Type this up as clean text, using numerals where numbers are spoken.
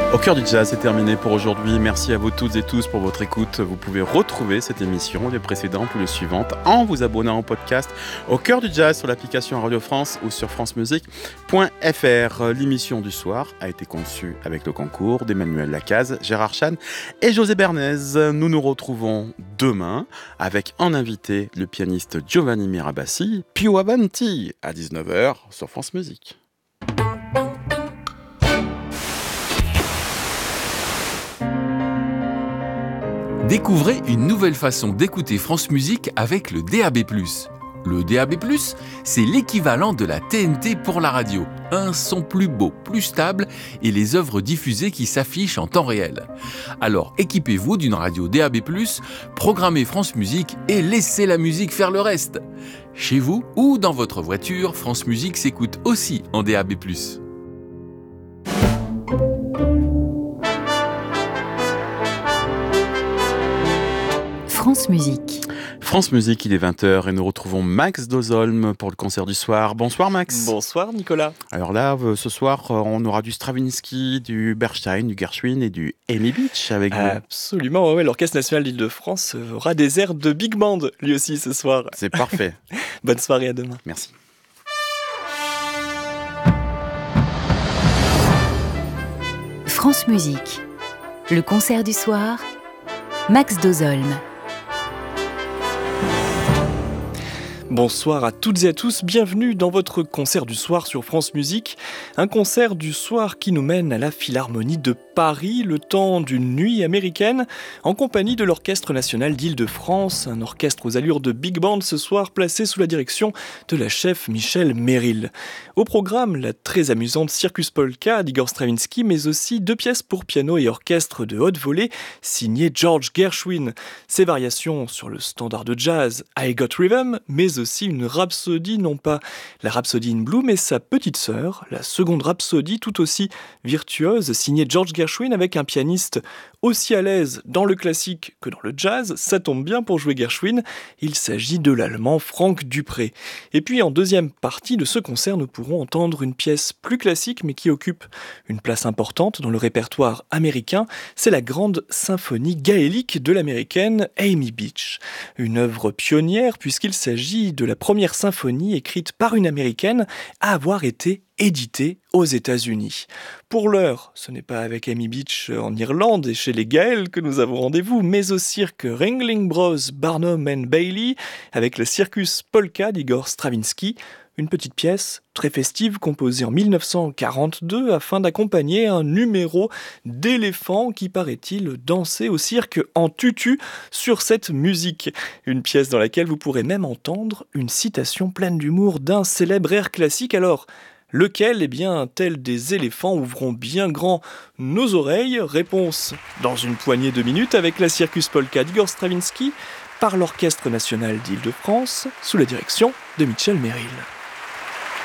Au cœur du jazz, c'est terminé pour aujourd'hui. Merci à vous toutes et tous pour votre écoute. Vous pouvez retrouver cette émission, les précédentes ou les suivantes, en vous abonnant au podcast Au cœur du jazz sur l'application Radio France ou sur francemusique.fr. L'émission du soir a été conçue avec le concours d'Emmanuel Lacaze, Gérard Chan et José Bernays. Nous nous retrouvons demain avec en invité le pianiste Giovanni Mirabassi, Più Avanti à 19h sur France Musique. Découvrez une nouvelle façon d'écouter France Musique avec le DAB+. Le DAB+, c'est l'équivalent de la TNT pour la radio. Un son plus beau, plus stable et les œuvres diffusées qui s'affichent en temps réel. Alors équipez-vous d'une radio DAB+, programmez France Musique et laissez la musique faire le reste. Chez vous ou dans votre voiture, France Musique s'écoute aussi en DAB+. France Musique. France Musique, il est 20h et nous retrouvons Max Dozolm pour le concert du soir. Bonsoir Max. Bonsoir Nicolas. Alors là, ce soir, on aura du Stravinsky, du Bernstein, du Gershwin et du Amy Beach avec vous. Absolument, ouais, l'Orchestre National d'Île-de-France aura des airs de Big Band lui aussi ce soir. C'est parfait. Bonne soirée, à demain. Merci. France Musique. Le concert du soir, Max Dozolm. Bonsoir à toutes et à tous, bienvenue dans votre concert du soir sur France Musique. Un concert du soir qui nous mène à la Philharmonie de Paris, le temps d'une nuit américaine, en compagnie de l'Orchestre National d'Île-de-France, un orchestre aux allures de big band ce soir placé sous la direction de la chef Michèle Merrill. Au programme, la très amusante Circus Polka d'Igor Stravinsky, mais aussi 2 pièces pour piano et orchestre de haute volée signées George Gershwin. Ses variations sur le standard de jazz I Got Rhythm, mais aussi une rhapsodie, non pas la Rhapsody in Blue, mais sa petite sœur, la seconde rhapsodie tout aussi virtuose, signée George Gershwin avec un pianiste aussi à l'aise dans le classique que dans le jazz. Ça tombe bien pour jouer Gershwin, il s'agit de l'allemand Franck Dupré. Et puis en deuxième partie de ce concert, nous pourrons entendre une pièce plus classique mais qui occupe une place importante dans le répertoire américain, c'est la grande symphonie gaélique de l'américaine Amy Beach. Une œuvre pionnière puisqu'il s'agit de la première symphonie écrite par une américaine à avoir été édité aux États-Unis. Pour l'heure, ce n'est pas avec Amy Beach en Irlande et chez les Gaëls que nous avons rendez-vous, mais au cirque Ringling Bros. Barnum and Bailey, avec le Circus Polka d'Igor Stravinsky, une petite pièce très festive composée en 1942 afin d'accompagner un numéro d'éléphants qui, paraît-il, dansait au cirque en tutu sur cette musique. Une pièce dans laquelle vous pourrez même entendre une citation pleine d'humour d'un célèbre air classique. Alors, lequel, eh bien, tels des éléphants ouvrons bien grand nos oreilles? Réponse dans une poignée de minutes avec la Circus Polka d'Igor Stravinsky par l'Orchestre National d'Île-de-France sous la direction de Michèle Merrill.